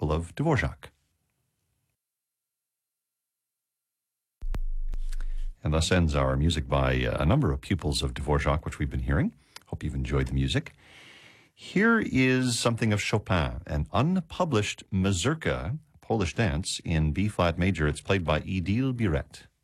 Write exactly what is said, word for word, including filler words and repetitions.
pupil of Dvorak. And thus ends our music by uh, a number of pupils of Dvorak, which we've been hearing. Hope you've enjoyed the music. Here is something of Chopin, an unpublished mazurka, Polish dance, in B-flat major. It's played by Idil Biret.